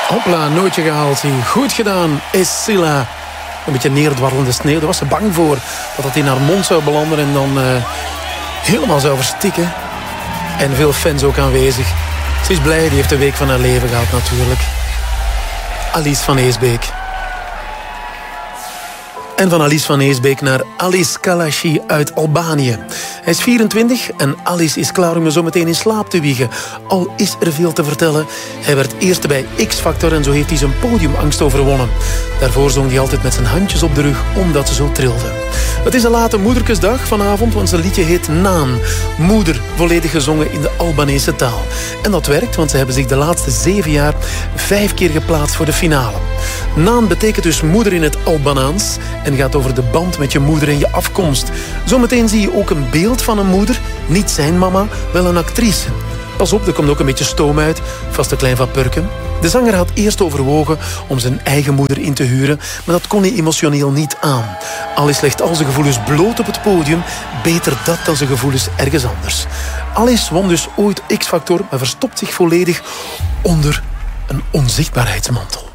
Hopla, nootje gehaald. Goed gedaan, Escilla. Een beetje neerdwarrelende sneeuw. Daar was ze bang voor dat het in haar mond zou belanden en dan helemaal zou verstikken. En veel fans ook aanwezig. Ze is blij, die heeft de week van haar leven gehad natuurlijk. Alice van Heesbeek. En van Alice van Heesbeek naar Alice Kalashi uit Albanië. Hij is 24 en Alice is klaar om je zo meteen in slaap te wiegen. Al is er veel te vertellen. Hij werd eerste bij X-Factor en zo heeft hij zijn podiumangst overwonnen. Daarvoor zong hij altijd met zijn handjes op de rug omdat ze zo trilde. Het is een late moederkesdag vanavond, want zijn liedje heet Naan. Moeder, volledig gezongen in de Albanese taal. En dat werkt, want ze hebben zich de laatste 7 jaar 5 keer geplaatst voor de finale. Naan betekent dus moeder in het Albanaans en gaat over de band met je moeder en je afkomst. Zometeen zie je ook een beeld van een moeder, niet zijn mama, wel een actrice. Pas op, er komt ook een beetje stoom uit, vast een klein van Purken. De zanger had eerst overwogen om zijn eigen moeder in te huren, maar dat kon hij emotioneel niet aan. Alice legt al zijn gevoelens bloot op het podium, beter dat dan zijn gevoelens ergens anders. Alice won dus ooit X-Factor, maar verstopt zich volledig onder een onzichtbaarheidsmantel.